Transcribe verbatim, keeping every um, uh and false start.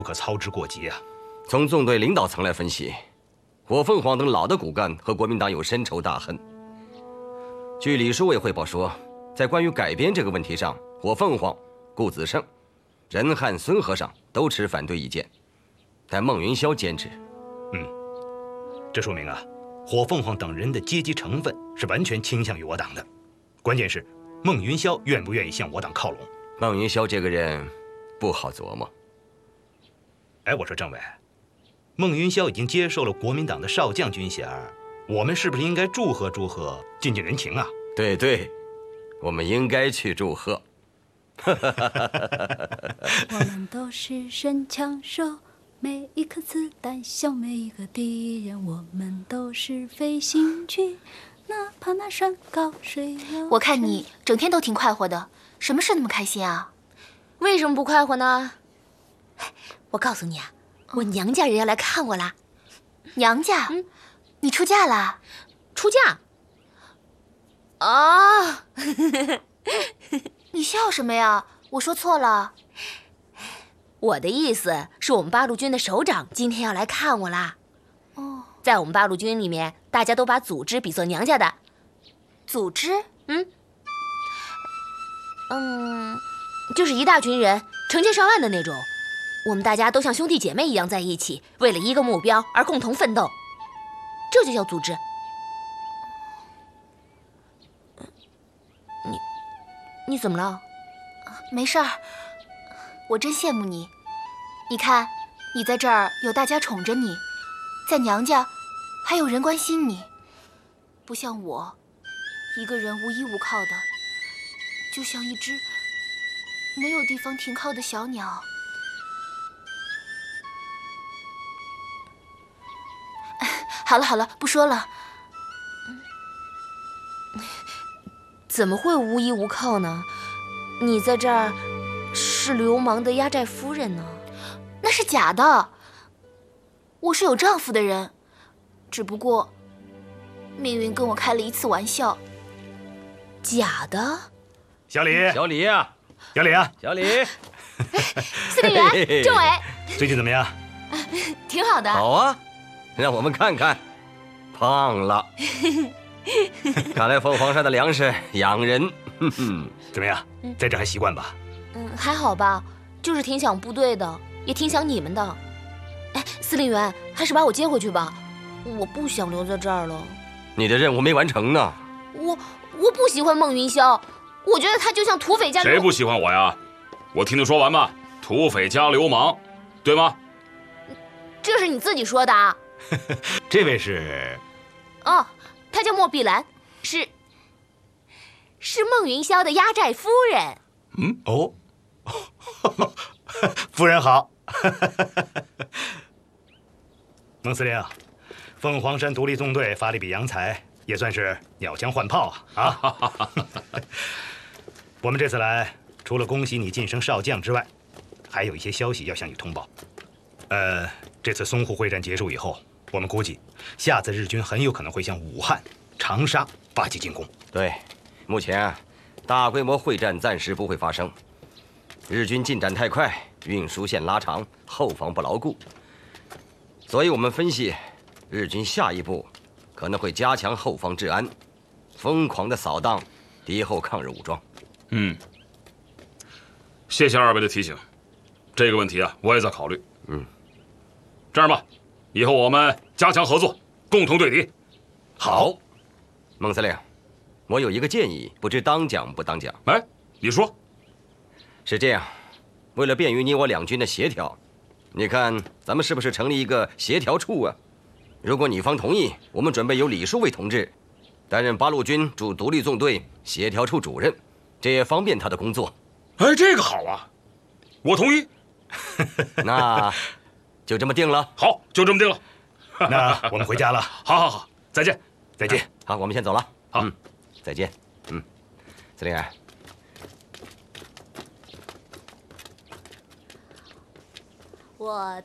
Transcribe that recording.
不可操之过急啊。 从纵队领导层来分析，火凤凰等老的骨干和国民党有深仇大恨。据李书伟汇报说，在关于改编这个问题上，火凤凰、顾子胜、任汉、孙和尚都持反对意见，但孟云霄坚持。 嗯，这说明啊，火凤凰等人的阶级成分是完全倾向于我党的。关键是孟云霄愿不愿意向我党靠拢。 孟云霄这个人不好琢磨。 哎，我说政委，孟云霄已经接受了国民党的少将军衔，我们是不是应该祝贺祝贺，尽尽人情啊？ 对对，我们应该去祝贺。 我们都是神枪手，每一颗子弹消灭一个敌人。我们都是飞行军，哪怕那山高水有。 我看你整天都挺快活的，什么事那么开心啊？ 为什么不快活呢？我告诉你啊，我娘家人要来看我啦。 娘家？嗯，你出嫁啦？ 出嫁？啊！ 你笑什么呀？我说错了。 我的意思是我们八路军的首长今天要来看我啦。 哦， 在我们八路军里面，大家都把组织比作娘家的。 组织？ 嗯，嗯，就是一大群人，成千上万的那种。我们大家都像兄弟姐妹一样在一起，为了一个目标而共同奋斗，这就叫组织。你，你怎么了？ 没事儿，我真羡慕你。你看，你在这儿有大家宠着你，在娘家还有人关心你，不像我，一个人无依无靠的，就像一只没有地方停靠的小鸟。好了好了，不说了。 怎么会无依无靠呢？你在这儿是流氓的压寨夫人呢？ 那是假的，我是有丈夫的人，只不过命运跟我开了一次玩笑。 假的？ 小李， 小李呀， 小李啊， 小李， 司令员，政委， 最近怎么样？ 挺好的。 好啊，让我们看看，胖了。看来凤凰山的粮食养人。哼哼， 怎么样，在这还习惯吧？ 嗯，还好吧，就是挺想部队的，也挺想你们的。哎，司令员，还是把我接回去吧，我不想留在这儿了。 你的任务没完成呢。 我我不喜欢孟云霄，我觉得他就像土匪加流。 谁不喜欢我呀？我听你说完吧。土匪加流氓，对吗？ 这是你自己说的啊。 这位是？ 哦，她叫莫碧兰，是是孟云霄的压寨夫人。 嗯，哦，夫人好。孟司令，凤凰山独立纵队发了一笔洋财，也算是鸟枪换炮啊！啊，我们这次来，除了恭喜你晋升少将之外，还有一些消息要向你通报。呃，这次淞沪会战结束以后，我们估计下次日军很有可能会向武汉、长沙发起进攻。 对，目前啊，大规模会战暂时不会发生。日军进展太快，运输线拉长，后方不牢固，所以我们分析，日军下一步可能会加强后方治安，疯狂地扫荡敌后抗日武装。 嗯，谢谢二位的提醒，这个问题啊，我也在考虑。 嗯， 这样吧，以后我们加强合作，共同对敌。 好，孟司令，我有一个建议，不知当讲不当讲？ 哎，你说。 是这样，为了便于你我两军的协调，你看咱们是不是成立一个协调处啊？如果你方同意，我们准备由李书伟同志担任八路军驻独立纵队协调处主任，这也方便他的工作。 哎，这个好啊，我同意。 那就这么定了。 好，就这么定了。 那我们回家了。 好好好，再见， 再见。 好，我们先走了。 好， 嗯，再见。嗯，司令员。 我